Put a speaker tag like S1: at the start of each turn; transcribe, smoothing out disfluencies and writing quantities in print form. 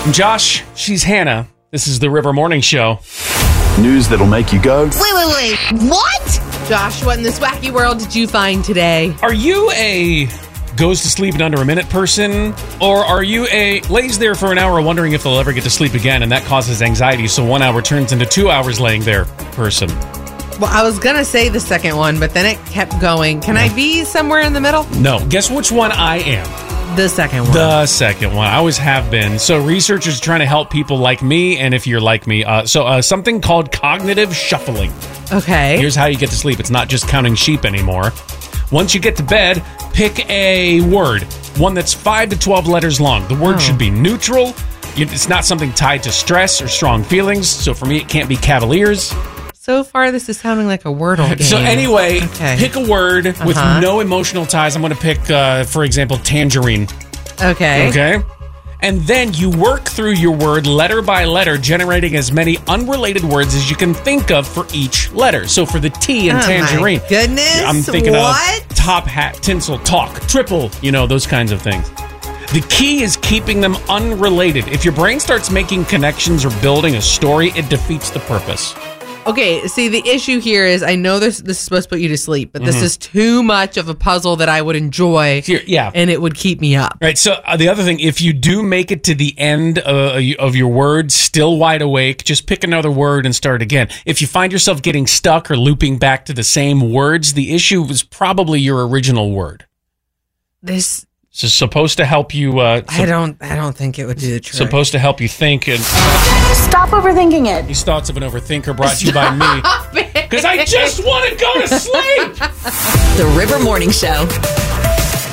S1: I'm Josh. She's Hannah. This is the River Morning Show.
S2: News that'll make you go,
S3: Wait. What?
S4: Josh, what in this wacky world did you find today?
S1: Are you a goes to sleep in under a minute person? Or are you a lays there for an hour wondering if they'll ever get to sleep again, and that causes anxiety, so 1 hour turns into 2 hours laying there person?
S4: Well, I was going to say the second one, but then it kept going. Can I be somewhere in the middle?
S1: No. Guess which one I am?
S4: The second one.
S1: The second one. I always have been. So researchers are trying to help people like me, and if you're like me, something called cognitive shuffling.
S4: Okay.
S1: Here's how you get to sleep. It's not just counting sheep anymore. Once you get to bed, pick a word. One that's 5 to 12 letters long. The word should be neutral. It's not something tied to stress or strong feelings. So for me, it can't be Cavaliers.
S4: So far, this is sounding like a Wordle game.
S1: So anyway,
S4: Okay.
S1: pick a word with no emotional ties. I'm going to pick, for example, tangerine.
S4: Okay.
S1: Okay? And then you work through your word letter by letter, generating as many unrelated words as you can think of for each letter. So for the T in tangerine,
S4: my goodness.
S1: I'm thinking
S4: What?
S1: of top hat, tinsel, talk, triple, those kinds of things. The key is keeping them unrelated. If your brain starts making connections or building a story, it defeats the purpose.
S4: Okay, see, the issue here is I know this is supposed to put you to sleep, but this is too much of a puzzle that I would enjoy.
S1: Yeah.
S4: And it would keep me up.
S1: Right. So the other thing, if you do make it to the end of your word, still wide awake, just pick another word and start again. If you find yourself getting stuck or looping back to the same words, the issue was probably your original word.
S4: This
S1: It's supposed to help you.
S4: I don't think it would do the trick.
S1: Supposed to help you think. And
S3: Stop overthinking it.
S1: these thoughts of an overthinker brought to you by me. Because I just want to go to sleep.
S5: The River Morning Show.